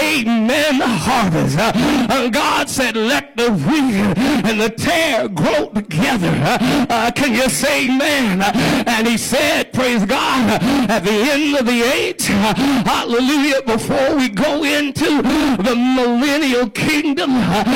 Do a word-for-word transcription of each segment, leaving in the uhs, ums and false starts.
amen, harvest. Uh, God said, let the wheat and the tare grow together. Uh, can you say amen? And he said, praise God, at the end of the age, hallelujah, before we go into the millennial kingdom,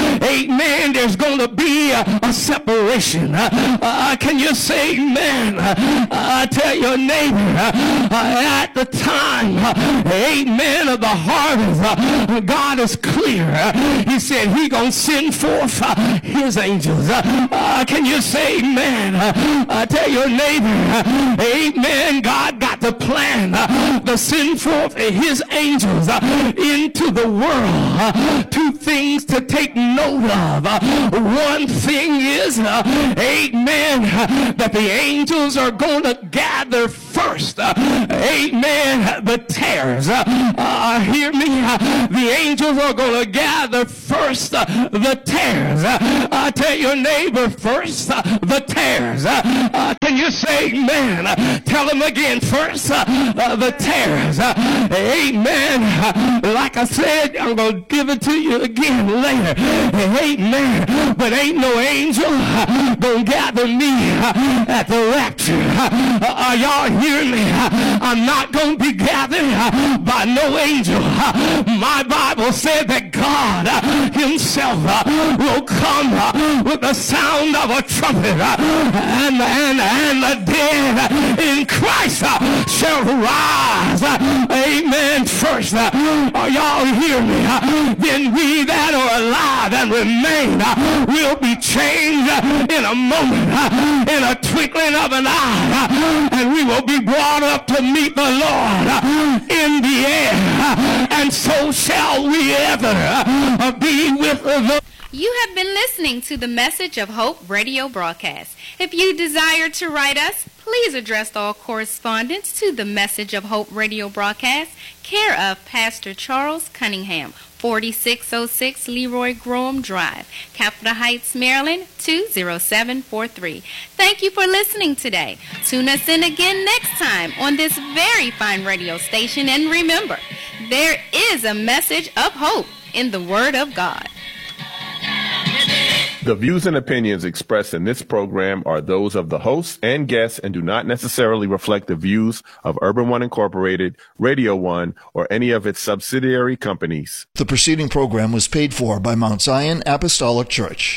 amen, there's going to be a, a separation. Uh, can you say amen? Uh, tell your neighbor, uh, at the time, uh, amen, of the harvest, uh, God is clear. Uh, he said he going to send forth uh, his angels. Uh, uh, can you say amen? Uh, uh, tell your neighbor, uh, amen, God got the plan uh, to send forth his angels uh, into the world. Uh, two things to take note of. Uh, one thing is, uh, amen, uh, that the angels are going to gather first, uh, amen, the tares. Uh, uh, hear me? Uh, the angels are going to gather first uh, the tares. Uh, uh, tell your neighbor first uh, the tares. Uh, uh, can you say amen? Uh, tell them again first uh, uh, the tares. Uh, amen. Uh, like I said, I'm going to give it to you again later. Amen. But ain't no angel uh, going to gather me uh, at the rapture. Uh, are y'all hearing me? Uh, I'm not going to be gathered uh, by no angel. Uh, my Bible said that God uh, himself uh, will come uh, with the sound of a trumpet, uh, and, and, and the dead in Christ uh, shall rise. Uh, amen. First, uh, are y'all hear me? Uh, then we that are alive and remain uh, will be changed uh, in a moment, uh, in a twinkling of an eye, uh, and we will be brought up to meet the Lord uh, in the air, uh, and so shall we ever uh, be with the You have been listening to the Message of Hope radio broadcast. If you desire to write us, please address all correspondence to the Message of Hope radio broadcast, care of Pastor Charles Cunningham, forty-six oh six Leroy Groham Drive, Capitol Heights, Maryland, two oh seven four three. Thank you for listening today. Tune us in again next time on this very fine radio station, and remember, there is a message of hope in the Word of God. The views and opinions expressed in this program are those of the hosts and guests and do not necessarily reflect the views of Urban One Incorporated, Radio One, or any of its subsidiary companies. The preceding program was paid for by Mount Zion Apostolic Church.